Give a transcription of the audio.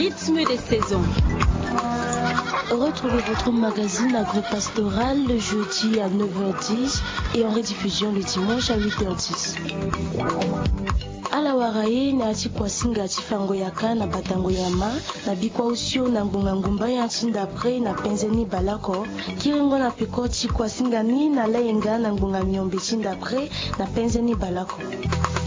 rythme des saisons. Retrouvez votre magazine agropastoral le jeudi à 9h10 et en rediffusion le dimanche à 8h10. Ala waraye na ati kwa singa ati fango yaka na batango yama na bikwa usio na ngunga ngumba ya ntinda pre na penzeni balako kiringo na pikoti kwa singa ni na layenga na ngunga myombe tinda pre na penzeni balako.